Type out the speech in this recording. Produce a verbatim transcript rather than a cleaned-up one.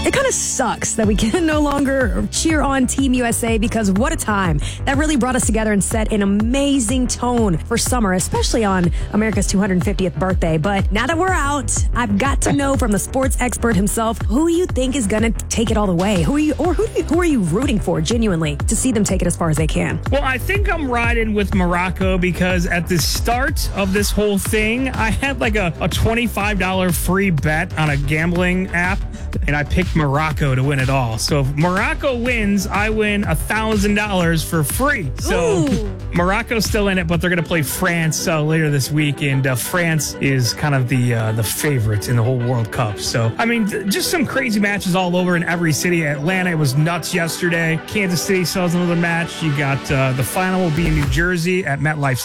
It kind of sucks that we can no longer cheer on Team U S A because what a time. That really brought us together and set an amazing tone for summer, especially on America's two hundred fiftieth birthday. But now that we're out, I've got to know from the sports expert himself, who you think is going to take it all the way? Who are you, or who, do you, who are you rooting for genuinely to see them take it as far as they can? Well, I think I'm riding with Morocco because at the start of this whole thing, I had like a, a twenty-five dollars free bet on a gambling app, and I picked Morocco to win it all. So if Morocco wins, I win one thousand dollars for free. So Ooh. Morocco's still in it, but they're going to play France uh, later this week, and uh, France is kind of the uh, the favorite in the whole World Cup. So, I mean, th- just some crazy matches all over in every city. Atlanta, it was nuts yesterday. Kansas City still has another match. You got uh, the final will be in New Jersey at MetLife